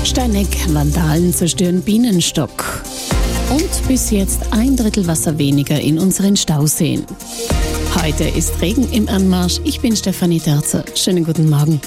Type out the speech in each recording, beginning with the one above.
Steineck, Vandalen zerstören Bienenstock. Und bis jetzt 1/3 Wasser weniger in unseren Stauseen. Heute ist Regen im Anmarsch. Ich bin Stefanie Terzer. Schönen guten Morgen.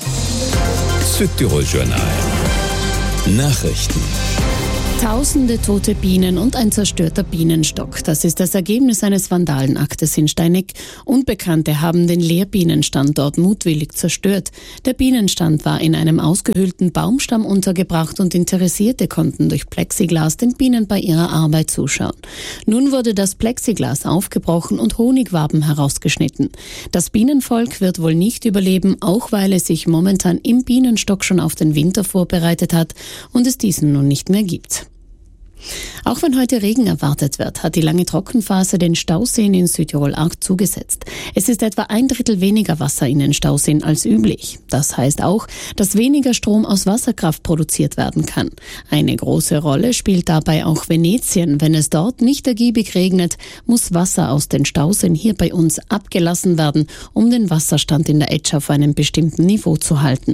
Südtirol-Journal. Nachrichten. Tausende tote Bienen und ein zerstörter Bienenstock. Das ist das Ergebnis eines Vandalenaktes in Steineck. Unbekannte haben den Lehrbienenstandort mutwillig zerstört. Der Bienenstand war in einem ausgehöhlten Baumstamm untergebracht und Interessierte konnten durch Plexiglas den Bienen bei ihrer Arbeit zuschauen. Nun wurde das Plexiglas aufgebrochen und Honigwaben herausgeschnitten. Das Bienenvolk wird wohl nicht überleben, auch weil es sich momentan im Bienenstock schon auf den Winter vorbereitet hat und es diesen nun nicht mehr gibt. Auch wenn heute Regen erwartet wird, hat die lange Trockenphase den Stauseen in Südtirol arg zugesetzt. Es ist etwa 1/3 weniger Wasser in den Stauseen als üblich. Das heißt auch, dass weniger Strom aus Wasserkraft produziert werden kann. Eine große Rolle spielt dabei auch Venetien. Wenn es dort nicht ergiebig regnet, muss Wasser aus den Stauseen hier bei uns abgelassen werden, um den Wasserstand in der Etsch auf einem bestimmten Niveau zu halten.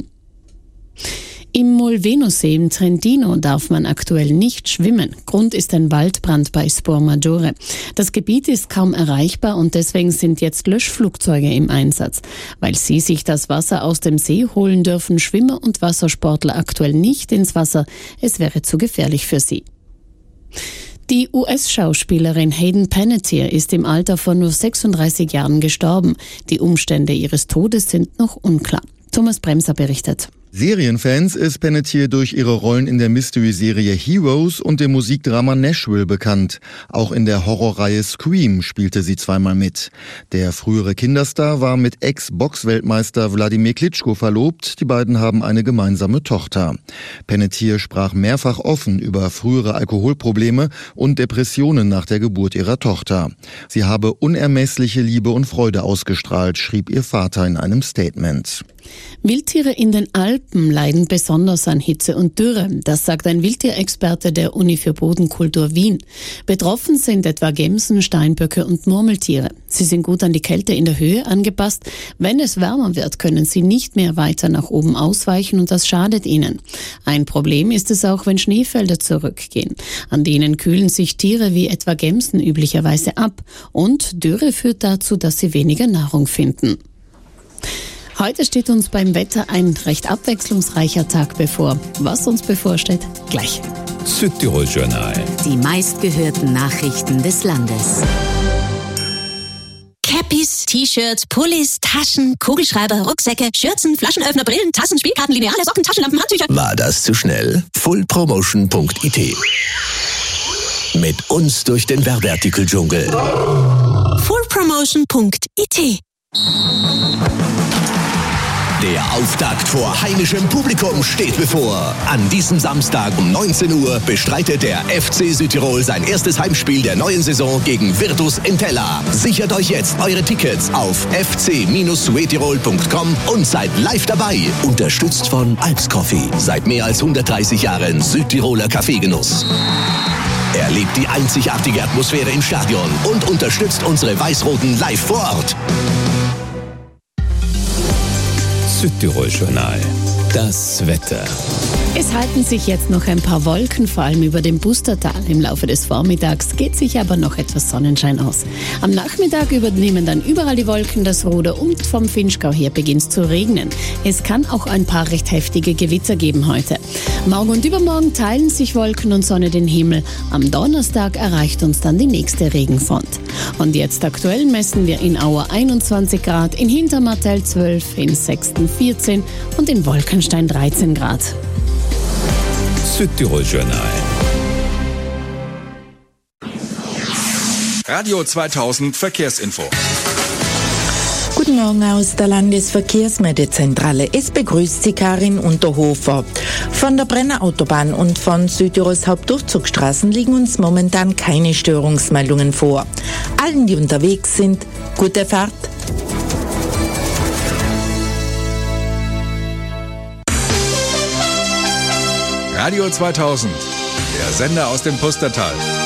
Im Molvenosee im Trentino darf man aktuell nicht schwimmen. Grund ist ein Waldbrand bei Spor Maggiore. Das Gebiet ist kaum erreichbar und deswegen sind jetzt Löschflugzeuge im Einsatz. Weil sie sich das Wasser aus dem See holen dürfen, Schwimmer und Wassersportler aktuell nicht ins Wasser. Es wäre zu gefährlich für sie. Die US-Schauspielerin Hayden Panettiere ist im Alter von nur 36 Jahren gestorben. Die Umstände ihres Todes sind noch unklar. Thomas Bremser berichtet. Serienfans ist Panettiere durch ihre Rollen in der Mystery-Serie Heroes und dem Musikdrama Nashville bekannt. Auch in der Horrorreihe Scream spielte sie zweimal mit. Der frühere Kinderstar war mit Ex-Box-Weltmeister Wladimir Klitschko verlobt. Die beiden haben eine gemeinsame Tochter. Panettiere sprach mehrfach offen über frühere Alkoholprobleme und Depressionen nach der Geburt ihrer Tochter. Sie habe unermessliche Liebe und Freude ausgestrahlt, schrieb ihr Vater in einem Statement. Wildtiere in den Alpen leiden besonders an Hitze und Dürre. Das sagt ein Wildtierexperte der Uni für Bodenkultur Wien. Betroffen sind etwa Gämsen, Steinböcke und Murmeltiere. Sie sind gut an die Kälte in der Höhe angepasst. Wenn es wärmer wird, können sie nicht mehr weiter nach oben ausweichen und das schadet ihnen. Ein Problem ist es auch, wenn Schneefelder zurückgehen. An denen kühlen sich Tiere wie etwa Gämsen üblicherweise ab. Und Dürre führt dazu, dass sie weniger Nahrung finden. Heute steht uns beim Wetter ein recht abwechslungsreicher Tag bevor. Was uns bevorsteht, gleich. Südtirol-Journal. Die meistgehörten Nachrichten des Landes. Cappies, T-Shirts, Pullis, Taschen, Kugelschreiber, Rucksäcke, Schürzen, Flaschenöffner, Brillen, Tassen, Spielkarten, Lineale, Socken, Taschenlampen, Handtücher. War das zu schnell? Fullpromotion.it. Mit uns durch den Werbeartikel-Dschungel. Fullpromotion.it. Der Auftakt vor heimischem Publikum steht bevor. An diesem Samstag um 19 Uhr bestreitet der FC Südtirol sein erstes Heimspiel der neuen Saison gegen Virtus Entella. Sichert euch jetzt eure Tickets auf fc-suetirol.com und seid live dabei. Unterstützt von Alps Coffee. Seit mehr als 130 Jahren Südtiroler Kaffeegenuss. Erlebt die einzigartige Atmosphäre im Stadion und unterstützt unsere Weiß-Roten live vor Ort. Südtirol-Journal. Das Wetter. Es halten sich jetzt noch ein paar Wolken, vor allem über dem Bustertal. Im Laufe des Vormittags geht sich aber noch etwas Sonnenschein aus. Am Nachmittag übernehmen dann überall die Wolken das Ruder und vom Vinschgau her beginnt es zu regnen. Es kann auch ein paar recht heftige Gewitter geben heute. Morgen und übermorgen teilen sich Wolken und Sonne den Himmel. Am Donnerstag erreicht uns dann die nächste Regenfront. Und jetzt aktuell messen wir in Auer 21 Grad, in Hintermartell 12, in Sexten 14 und in Wolkenstein 13 Grad. Südtirol-Journal. Radio 2000 Verkehrsinfo. Guten Morgen aus der Landesverkehrsmeldezentrale. Es begrüßt Sie Karin Unterhofer. Von der Brenner Autobahn und von Südtirols Hauptdurchzugsstraßen liegen uns momentan keine Störungsmeldungen vor. Allen, die unterwegs sind, gute Fahrt. Radio 2000, der Sender aus dem Pustertal.